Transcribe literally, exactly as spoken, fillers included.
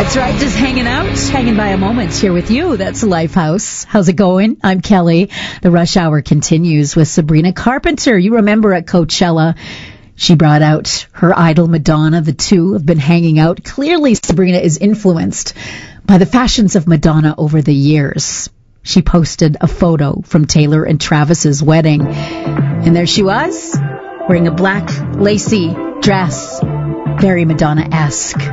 That's right, just hanging out, hanging by a moment here with you. That's Lifehouse. How's it going? I'm Kelly. The Rush Hour continues with Sabrina Carpenter. You remember at Coachella, she brought out her idol Madonna. The two have been hanging out. Clearly, Sabrina is influenced by the fashions of Madonna over the years. She posted a photo from Taylor and Travis's wedding, and there she was, wearing a black lacy dress, very Madonna-esque.